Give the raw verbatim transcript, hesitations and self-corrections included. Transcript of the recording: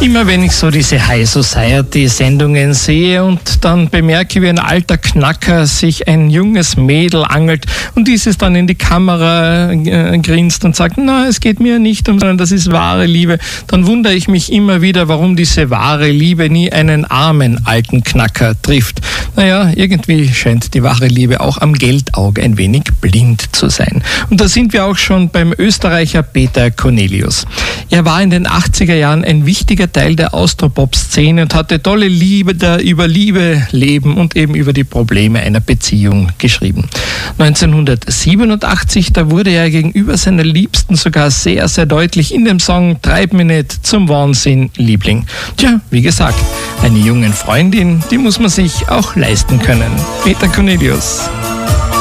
Immer wenn ich so diese High Society Sendungen sehe und dann bemerke, wie ein alter Knacker sich ein junges Mädel angelt und dieses dann in die Kamera äh, grinst und sagt, na, es geht mir nicht um, sondern das ist wahre Liebe, dann wundere ich mich immer wieder, warum diese wahre Liebe nie einen armen alten Knacker trifft. Naja, irgendwie scheint die wahre Liebe auch am Geldauge ein wenig blind zu sein. Und da sind wir auch schon beim Österreicher Peter Cornelius. Er war in den achtziger Jahren ein wichtiger Teil der Austropop-Szene und hatte tolle Lieder über Liebe, Leben und eben über die Probleme einer Beziehung geschrieben. neunzehnhundertsiebenundachtzig, da wurde er gegenüber seiner Liebsten sogar sehr, sehr deutlich in dem Song Treib mich nicht zum Wahnsinn, Liebling. Tja, wie gesagt, eine junge Freundin, die muss man sich auch leisten können. Peter Cornelius.